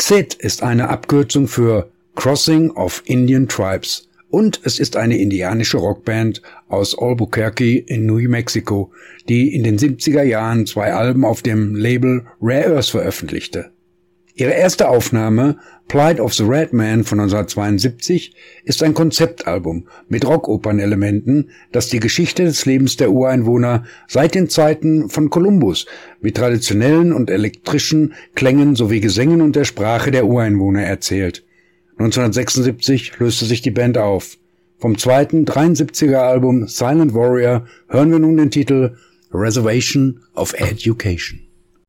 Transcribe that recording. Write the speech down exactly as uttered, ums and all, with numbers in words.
X I D ist eine Abkürzung für Crossing of Indian Tribes und es ist eine indianische Rockband aus Albuquerque in New Mexico, die in den siebziger Jahren zwei Alben auf dem Label Rare Earth veröffentlichte. Ihre erste Aufnahme, Plight of the Red Man von neunzehnhundertzweiundsiebzig, ist ein Konzeptalbum mit Rockopernelementen, das die Geschichte des Lebens der Ureinwohner seit den Zeiten von Kolumbus mit traditionellen und elektrischen Klängen sowie Gesängen und der Sprache der Ureinwohner erzählt. neunzehnhundertsechsundsiebzig löste sich die Band auf. Vom zweiten dreiundsiebziger Album Silent Warrior hören wir nun den Titel Reservation of Education.